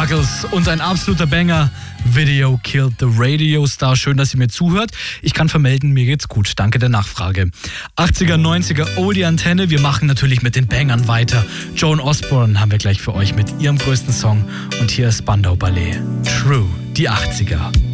Buggles und ein absoluter Banger. Video Killed the Radio Star. Schön, dass ihr mir zuhört. Ich kann vermelden, mir geht's gut. Danke der Nachfrage. 80er, 90er, Oldie Antenne. Wir machen natürlich mit den Bangern weiter. Joan Osborne haben wir gleich für euch mit ihrem größten Song. Und hier ist Spandau Ballet. True, die 80er.